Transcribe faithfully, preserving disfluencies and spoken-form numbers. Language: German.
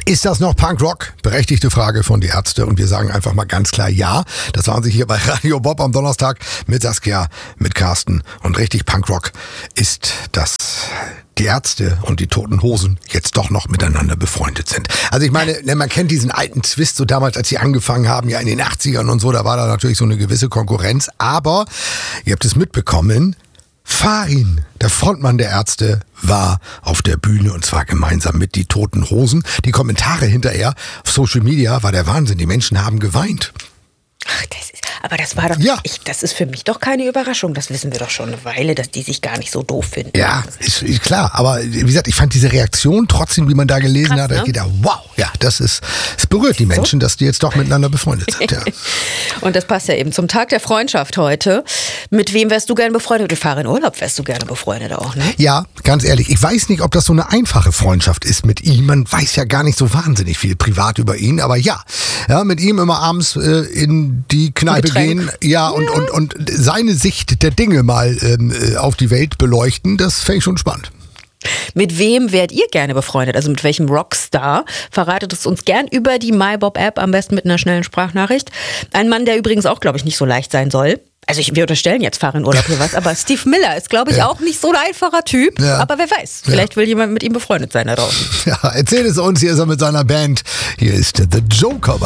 Ist das noch Punkrock? Berechtigte Frage von Die Ärzte und wir sagen einfach mal ganz klar ja. Das waren sie hier bei Radio Bob am Donnerstag mit Saskia, mit Carsten und richtig Punkrock ist das. Die Ärzte und die Toten Hosen jetzt doch noch miteinander befreundet sind. Also ich meine, man kennt diesen alten Twist, so damals, als sie angefangen haben, ja in den achtzigern und so, da war da natürlich so eine gewisse Konkurrenz. Aber, ihr habt es mitbekommen, Farin, der Frontmann der Ärzte, war auf der Bühne und zwar gemeinsam mit die Toten Hosen. Die Kommentare hinterher auf Social Media war der Wahnsinn. Die Menschen haben geweint. Ach, das ist, aber das war doch, ja. ich, das ist für mich doch keine Überraschung. Das wissen wir doch schon eine Weile, dass die sich gar nicht so doof finden. Ja, ist, ist klar. Aber wie gesagt, ich fand diese Reaktion trotzdem, wie man da gelesen Krass, hat, ne? ich gedacht, wow, ja, das ist, es berührt die Menschen, dass die jetzt doch miteinander befreundet sind. Ja. Und das passt ja eben zum Tag der Freundschaft heute. Mit wem wärst du gerne befreundet? Du fahren in Urlaub, wärst du gerne befreundet auch, ne? Ja, ganz ehrlich, ich weiß nicht, ob das so eine einfache Freundschaft ist mit ihm. Man weiß ja gar nicht so wahnsinnig viel privat über ihn, aber ja, ja mit ihm immer abends äh, in die Kneipe gehen, ja, und, und, und seine Sicht der Dinge mal ähm, auf die Welt beleuchten, das fände ich schon spannend. Mit wem wärt ihr gerne befreundet? Also mit welchem Rockstar? Verratet es uns gern über die MyBob-App, am besten mit einer schnellen Sprachnachricht. Ein Mann, der übrigens auch, glaube ich, nicht so leicht sein soll. Also ich, wir unterstellen jetzt Farin Urlaub hier was, aber Steve Miller ist, glaube ich, ja. auch nicht so ein einfacher Typ. Ja. Aber wer weiß, vielleicht ja. will jemand mit ihm befreundet sein da draußen. Ja, erzähl es uns, hier ist er mit seiner Band. Hier ist The Joker bei